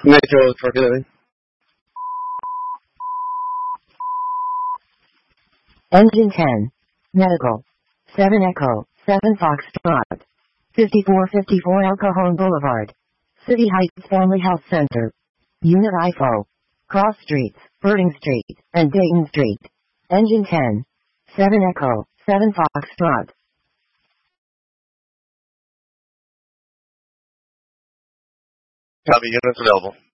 Metro Torpedo. Engine 10. Medical. 7 Echo, 7 Foxtrot. 5454 El Cajon Boulevard. City Heights Family Health Center. Unit IFO. Cross Streets, Birding Street, and Dayton Street. Engine 10. 7 Echo, 7 Foxtrot. Copy, units available.